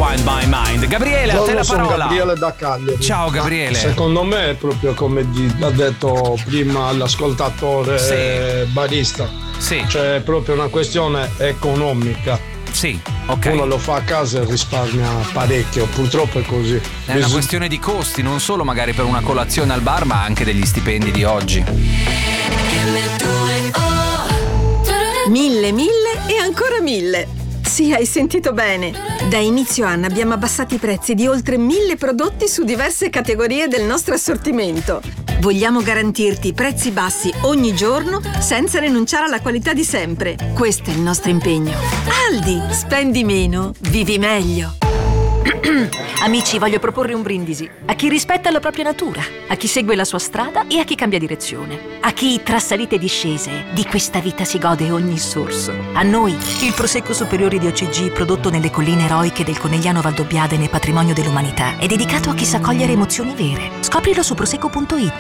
Rewind My Mind. Gabriele, a te la Sono parola. Gabriele da Cagliari. Ciao Gabriele. Secondo me è proprio come ha detto prima l'ascoltatore barista. Sì. Cioè è proprio una questione economica. Sì, ok. Uno lo fa a casa e risparmia parecchio, purtroppo è così. È una questione di costi, non solo magari per una colazione al bar, ma anche degli stipendi di oggi. 1000 e ancora 1000. Sì, hai sentito bene. Da inizio anno abbiamo abbassato i prezzi di oltre 1000 prodotti su diverse categorie del nostro assortimento. Vogliamo garantirti prezzi bassi ogni giorno senza rinunciare alla qualità di sempre. Questo è il nostro impegno. Aldi, spendi meno, vivi meglio. Amici, voglio proporre un brindisi a chi rispetta la propria natura, a chi segue la sua strada e a chi cambia direzione, a chi tra salite e discese di questa vita si gode ogni sorso. A noi, il Prosecco Superiore di OCG, prodotto nelle colline eroiche del Conegliano Valdobbiadene, patrimonio dell'umanità, è dedicato a chi sa cogliere emozioni vere. Scoprilo su prosecco.it.